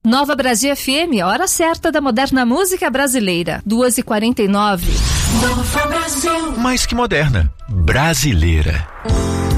Nova Brasil FM, hora certa da moderna música brasileira. 2h49. Nova Brasil. Mais que moderna, brasileira.